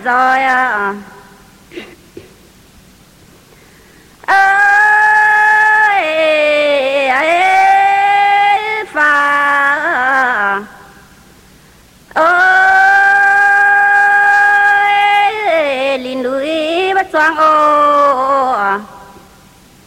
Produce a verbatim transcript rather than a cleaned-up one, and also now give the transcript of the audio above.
rồi ơi ấy phà ơi lìn núi bắt choang ô